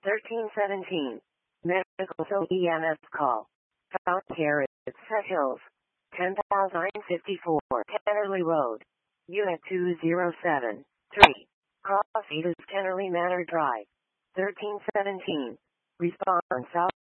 1317. Medical EMS call. Found care at Set Hills. 10,954 Tennerly Road. Unit 207. 3. Cross Eaters Tennerly Manor Drive. 1317. Response out.